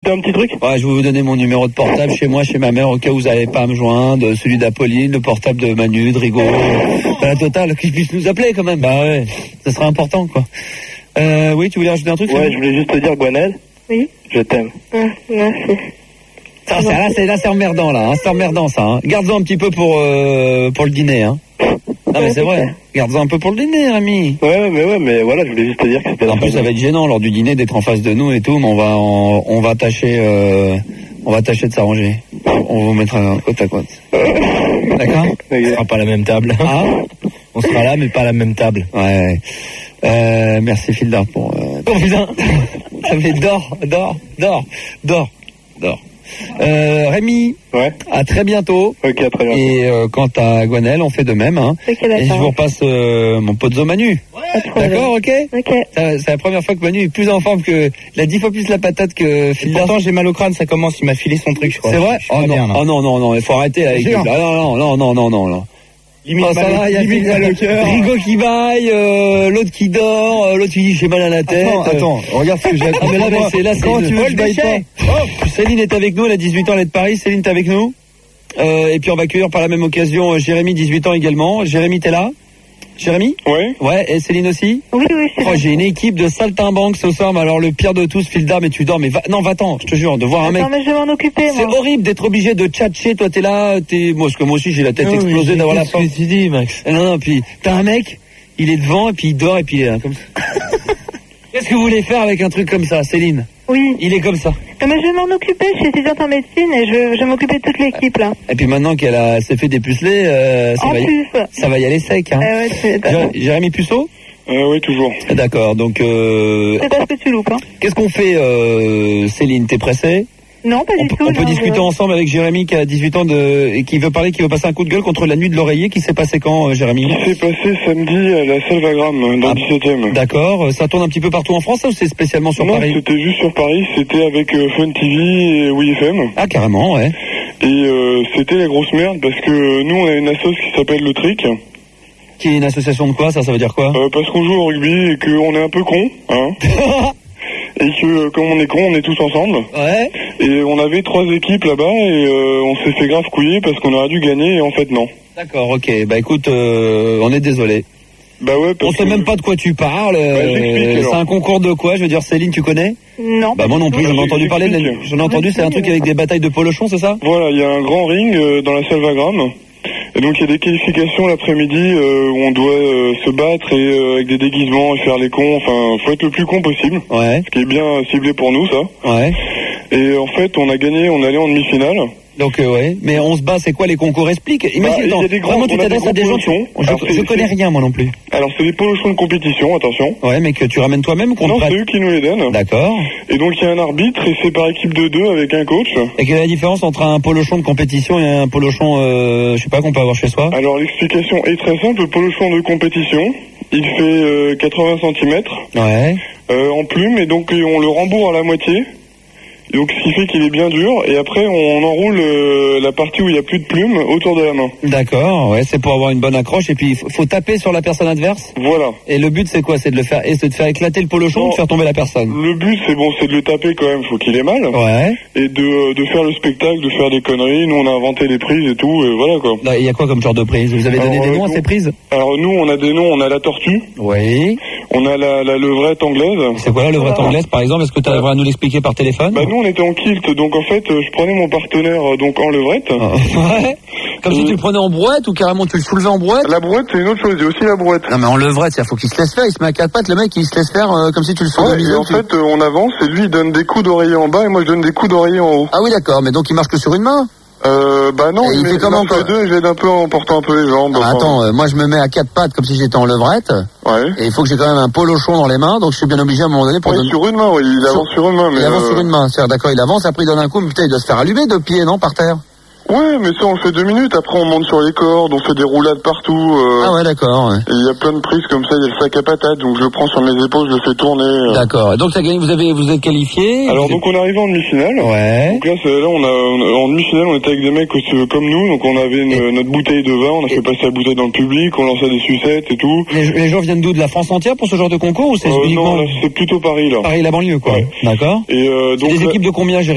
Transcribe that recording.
rajouter un petit truc? Ouais, je vais vous donner mon numéro de portable chez moi, chez ma mère, au cas où vous n'allez pas à me joindre, celui d'Apolline, le portable de Manu, de Rigaud, la totale, qu'ils puissent nous appeler quand même. Bah ouais, ça serait important, quoi. Oui, tu voulais rajouter un truc? Ouais, je voulais juste te dire, Gwenelle. Oui. Je t'aime. Merci. Là, c'est emmerdant, là, hein, c'est emmerdant, ça, hein. Garde-en un petit peu pour le dîner, hein. Non, mais c'est vrai. Garde-en un peu pour le dîner, Rémi. Ouais, mais voilà, je voulais juste te dire que c'était... En plus, ça va être gênant lors du dîner d'être en face de nous et tout, mais on va tâcher de s'arranger. On vous mettra côte à côte. D'accord? On sera pas à la même table. Ah? On sera là, mais pas à la même table. Ouais. Merci Fildar pour... Oh putain. Ça fait dors. Rémi, ouais. À très bientôt. Ok, à très bientôt. Et quant à Gwenelle, on fait de même. Hein. Okay, et je vous repasse mon pote Manu. Ouais. D'accord, ok. C'est la première fois que Manu est plus en forme que... Il a 10 fois plus la patate que Fildar. Pourtant, j'ai mal au crâne, ça commence, il m'a filé son truc, je crois. C'est vrai? Oh non, il faut arrêter avec... Non. Limite mal au cœur. Rigaud qui baille, l'autre qui dort, l'autre qui dit j'ai mal à la tête. Attends, regarde ce que j'ai. Ah mais là c'est quand tu veux que je baille pas. Céline est avec nous, elle a 18 ans, elle est de Paris. Céline, t'es avec nous? Et puis on va accueillir par la même occasion Jérémy, 18 ans également. Jérémy, t'es là? Jérémy? Ouais. Ouais, et Céline aussi? Oui. J'ai une équipe de saltimbanques ce soir, mais alors le pire de tous, Fildar, mais tu dors, mais va-t'en, je te jure, de voir un mec. Non, mais je vais m'en occuper, c'est horrible d'être obligé de tchatcher, toi t'es là, parce que moi aussi j'ai la tête explosée d'avoir la force. Qu'est-ce que tu dis, Max? Non, puis t'as un mec, il est devant, et puis il dort, et puis il est là, comme ça. Qu'est-ce que vous voulez faire avec un truc comme ça, Céline? Oui. Il est comme ça. Non, mais je vais m'en occuper, je suis étudiante en médecine et je vais m'occuper de toute l'équipe là. Et puis maintenant qu'elle s'est fait dépuceler, ça va y aller sec. Hein. Jérémy Puceau? Oui, toujours. D'accord, donc... C'est parce que tu loupes. Hein. Qu'est-ce qu'on fait, Céline? T'es pressée? Non, pas du tout. On peut discuter ensemble avec Jérémy qui a 18 ans et qui veut passer un coup de gueule contre la nuit de l'oreiller. Qui s'est passé quand, Jérémy? Qui s'est passé samedi à la Salvagram, dans le 17e. D'accord. Ça tourne un petit peu partout en France, ou c'est spécialement sur Paris? Non, c'était juste sur Paris. C'était avec Fun TV et WeFM. Ah, carrément, ouais. Et c'était la grosse merde parce que nous, on a une assoce qui s'appelle Le Trick. Qui est une association de quoi, ça veut dire quoi? Parce qu'on joue au rugby et qu'on est un peu con, hein. Et que comme on est con, on est tous ensemble. Ouais. Et on avait 3 équipes là-bas et on s'est fait grave couiller parce qu'on aurait dû gagner et en fait non. D'accord, ok. Bah écoute, on est désolé. Bah ouais. On sait même pas de quoi tu parles. C'est un concours de quoi? Je veux dire, Céline, tu connais? Non. Bah moi non plus. J'en ai entendu parler. J'en ai entendu. C'est un truc avec des batailles de polochons, c'est ça? Voilà, il y a un grand ring dans la Salvagram. Et donc il y a des qualifications l'après-midi où on doit se battre et avec des déguisements et faire les cons. Enfin, faut être le plus con possible. Ouais. Ce qui est bien ciblé pour nous, ça. Ouais. Et en fait, on a gagné, on est allé en demi-finale. Donc ouais, mais on se bat, c'est quoi les concours? Explique. Imagine, vraiment tu t'adresses à des gens. Je connais rien moi non plus. Alors c'est des polochons de compétition, attention. Ouais, mais que tu ramènes toi-même ou qu'on te prête? Non, c'est eux qui nous les donnent. D'accord. Et donc il y a un arbitre et c'est par équipe de 2 avec un coach. Et quelle est la différence entre un polochon de compétition et un polochon, je sais pas, qu'on peut avoir chez soi? Alors l'explication est très simple. Le polochon de compétition, il fait 80 cm. Ouais. En plume et donc on le rembourre à la moitié. Donc ce qui fait qu'il est bien dur et après on enroule la partie où il n'y a plus de plumes autour de la main. D'accord, ouais, c'est pour avoir une bonne accroche et puis faut taper sur la personne adverse. Voilà. Et le but c'est quoi? C'est de de faire éclater le polochon ou de faire tomber la personne? Le but c'est de le taper quand même, faut qu'il ait mal. Ouais. Et de faire le spectacle, de faire des conneries. Nous on a inventé des prises et tout, et voilà quoi. Il y a quoi comme genre de prise? Vous avez donné des noms à ces prises? Alors nous on a des noms, on a la tortue. Oui. On a la levrette anglaise. C'est quoi la levrette anglaise par exemple? Est-ce que tu arriveras à nous l'expliquer par téléphone? Bah nous on était en kilt, donc en fait je prenais mon partenaire donc en levrette. Ouais. Comme si tu le prenais en brouette ou carrément tu le soulevais en brouette? La brouette c'est une autre chose, il y a aussi la brouette. Non mais en levrette, il faut qu'il se laisse faire, il se met à 4 pattes, le mec il se laisse faire comme si tu le soulevais. Ouais, et en fait on avance et lui il donne des coups d'oreiller en bas et moi je donne des coups d'oreiller en haut. Ah oui d'accord, mais donc il marche que sur une main? Bah non, il fait comment les deux, j'aide un peu en portant un peu les jambes. Ah, attends, moi je me mets à 4 pattes comme si j'étais en levrette. Ouais. Et il faut que j'ai quand même un polochon dans les mains, donc je suis bien obligé à un moment donné pour donner... sur une main, oui, il avance sur une main. Mais il avance sur une main, c'est-à-dire d'accord, il avance, après il donne un coup, mais putain il doit se faire allumer de pied, non, par terre? Ouais, mais ça on le fait 2 minutes, après on monte sur les cordes, on fait des roulades partout. Ah ouais, d'accord. Ouais. Et il y a plein de prises comme ça, il y a le sac à patates, donc je le prends sur mes épaules, je le fais tourner. D'accord, donc ça gagne, vous êtes qualifié? Alors donc on est arrivé en demi-finale. Ouais. Donc là, en demi-finale, on était avec des mecs comme nous, donc on avait notre bouteille de vin, on a fait passer la bouteille dans le public, on lançait des sucettes et tout. Les gens viennent d'où? De la France entière pour ce genre de concours ou c'est uniquement... Non, là, c'est plutôt Paris là. Paris, la banlieue quoi. Ouais. D'accord. Et donc des équipes de combien,